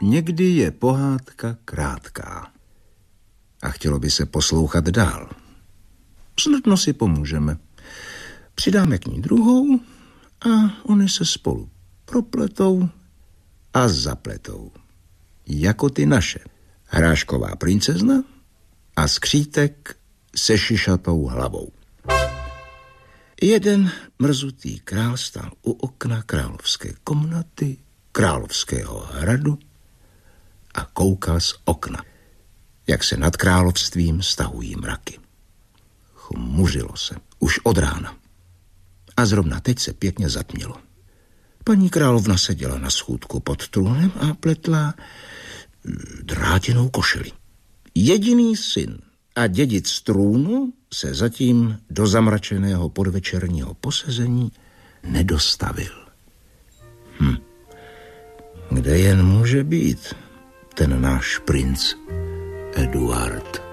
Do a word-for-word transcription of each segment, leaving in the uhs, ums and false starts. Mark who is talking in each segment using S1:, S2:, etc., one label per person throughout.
S1: Někdy je pohádka krátká a chtělo by se poslouchat dál. Snadno si pomůžeme. Přidáme k ní druhou a oni se spolu propletou a zapletou. Jako ty naše. Hrášková princezna a skřítek se šišatou hlavou. Jeden mrzutý král stál u okna královské komnaty, královského hradu a koukal z okna, jak se nad královstvím stahují mraky. Chmuřilo se už od rána a zrovna teď se pěkně zatmělo. Paní královna seděla na schůdku pod trůnem a pletla drátěnou košili. Jediný syn a dědic trůnu se zatím do zamračeného podvečerního posezení nedostavil. Hm. Kde jen může být ten náš princ Eduard?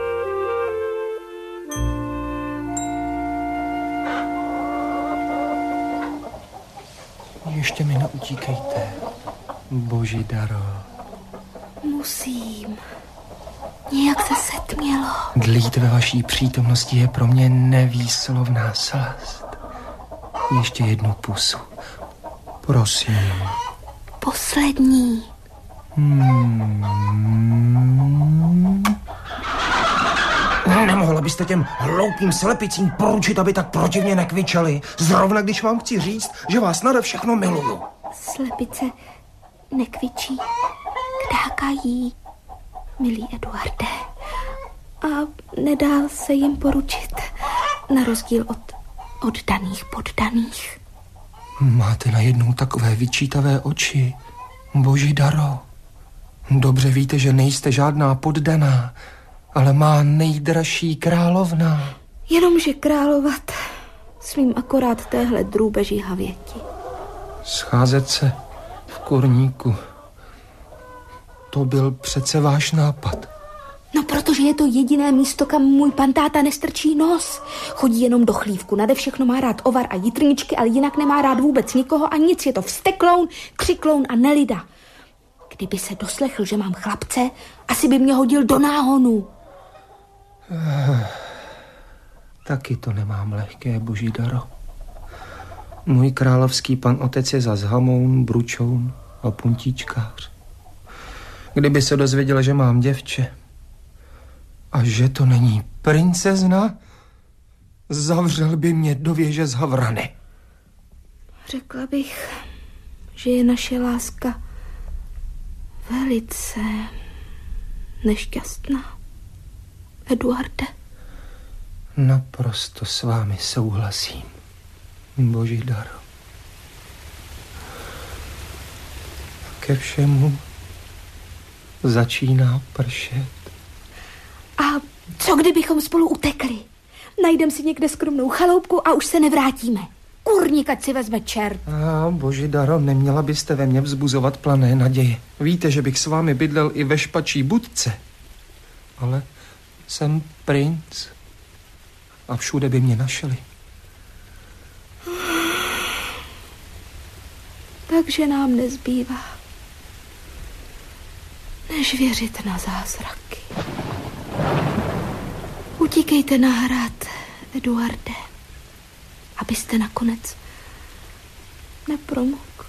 S2: Ještě mi neutíkejte, boží daro.
S3: Musím. Nějak se setmělo.
S2: Dlít ve vaší přítomnosti je pro mě nevýslovná slast. Ještě jednu pusu. Prosím.
S3: Poslední.
S2: Hmm. Nemohla byste těm hloupým slepicím poručit, aby tak protivně nekvičeli, zrovna když vám chci říct, že vás nade všechno miluju.
S3: Slepice nekvičí, kdákají, milý Eduarde. A nedá se jim poručit, na rozdíl od oddaných poddaných.
S2: Máte najednou takové vyčítavé oči, boží daro. Dobře víte, že nejste žádná poddaná, ale má nejdražší královna.
S3: Jenomže královat smím akorát téhle drůbeží havěti.
S2: Scházet se v kurníku. To byl přece váš nápad.
S3: No, protože je to jediné místo, kam můj pan táta nestrčí nos. Chodí jenom do chlívku, nade všechno má rád ovar a jitrničky, ale jinak nemá rád vůbec nikoho a nic. Je to vztekloun, křikloun a nelida. Kdyby se doslechl, že mám chlapce, asi by mě hodil do náhonu.
S2: Eh, taky to nemám lehké, boží daro. Můj královský pan otec je zas hamoun, bručoun a puntíčkář. Kdyby se dozvěděl, že mám děvče a že to není princezna, zavřel by mě do věže z havrany.
S3: Řekla bych, že je naše láska velice nešťastná. Eduarde.
S2: Naprosto s vámi souhlasím, boží daro. Ke všemu začíná pršet.
S3: A co kdybychom spolu utekli? Najdem si někde skromnou chaloupku a už se nevrátíme. Kurník, ať si vezme čert.
S2: A boží daro, neměla byste ve mně vzbuzovat plané naděje. Víte, že bych s vámi bydlel i ve špačí budce. Ale jsem princ a všude by mě našli.
S3: Takže nám nezbývá, než věřit na zázraky. Utíkejte na hrad, Eduarde, abyste nakonec nepromokl.